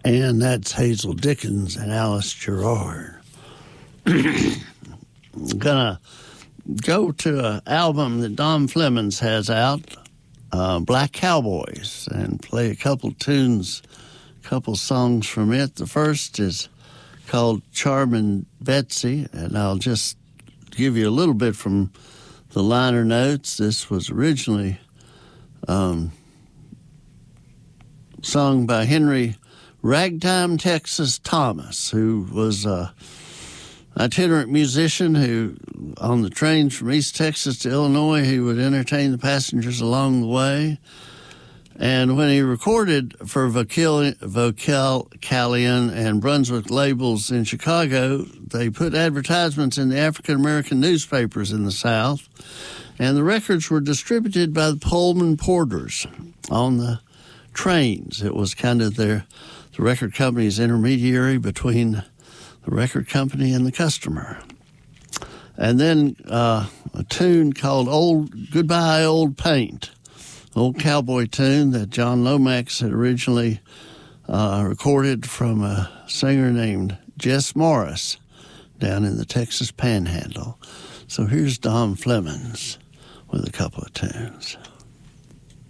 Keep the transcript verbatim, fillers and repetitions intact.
and that's Hazel Dickens and Alice Gerrard. I'm gonna go to an album that Don Flemons has out, uh, Black Cowboys, and play a couple tunes, a couple songs from it. The first is called Charmin' Betsy, and I'll just give you a little bit from the liner notes. This was originally um, sung by Henry Ragtime Texas Thomas, who was a itinerant musician who, on the trains from East Texas to Illinois, he would entertain the passengers along the way. And when he recorded for Vocal- Vocalion and Brunswick labels in Chicago, they put advertisements in the African-American newspapers in the South, and the records were distributed by the Pullman Porters on the trains. It was kind of their the record company's intermediary between the record company and the customer. And then uh, a tune called "Old Goodbye Old Paint," old cowboy tune that John Lomax had originally uh, recorded from a singer named Jess Morris down in the Texas Panhandle. So here's Don Flemons with a couple of tunes.